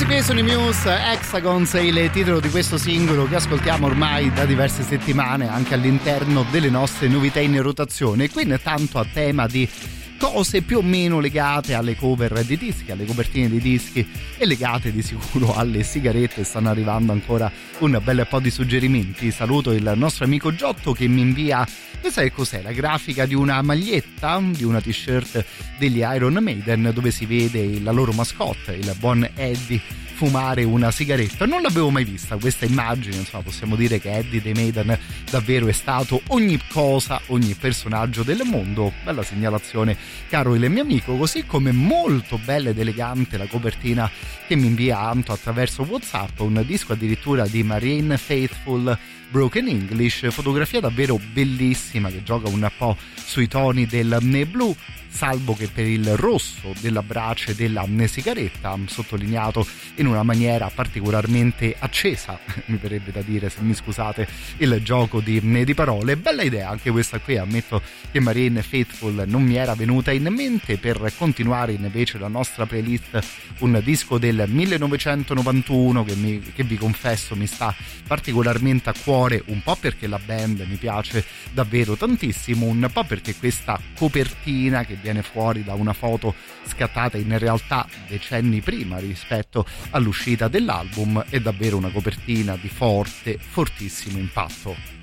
Questi qui sono i Muse, Hexagons è il titolo di questo singolo che ascoltiamo ormai da diverse settimane anche all'interno delle nostre novità in rotazione. Qui intanto a tema di cose più o meno legate alle cover di dischi, alle copertine di dischi e legate di sicuro alle sigarette. Stanno arrivando ancora un bel po' di suggerimenti. Saluto il nostro amico Giotto che mi invia, questa che cos'è? La grafica di una maglietta, di una t-shirt degli Iron Maiden dove si vede la loro mascotte, il buon Eddie, fumare una sigaretta. Non l'avevo mai vista questa immagine, insomma possiamo dire che Eddie dei Maiden davvero è stato ogni cosa, ogni personaggio del mondo. Bella segnalazione, caro il mio amico, così come molto bella ed elegante la copertina che mi invia Anto attraverso WhatsApp, un disco addirittura di Marianne Faithfull, Broken English, fotografia davvero bellissima che gioca un po' sui toni del blu, salvo che per il rosso della brace della sigaretta, sottolineato in una maniera particolarmente accesa, mi verrebbe da dire, se mi scusate il gioco di parole. Bella idea anche questa qui, ammetto che Marianne Faithfull non mi era venuta in mente. Per continuare invece la nostra playlist, un disco del 1991 che vi confesso mi sta particolarmente a cuore, un po' perché la band mi piace davvero tantissimo, un po' perché questa copertina che viene fuori da una foto scattata in realtà decenni prima rispetto all'uscita dell'album è davvero una copertina di fortissimo impatto.